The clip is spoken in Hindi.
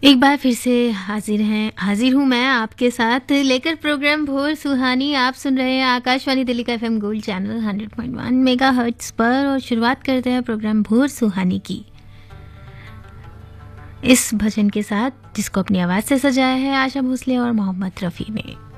एक बार फिर से हाजिर हूँ मैं आपके साथ लेकर प्रोग्राम भोर सुहानी। आप सुन रहे हैं आकाशवाणी दिल्ली का एफएम गोल्ड चैनल 100.1 मेगाहर्ट्ज़ पर और शुरुआत करते हैं प्रोग्राम भोर सुहानी की इस भजन के साथ जिसको अपनी आवाज़ से सजाया है आशा भोसले और मोहम्मद रफ़ी ने।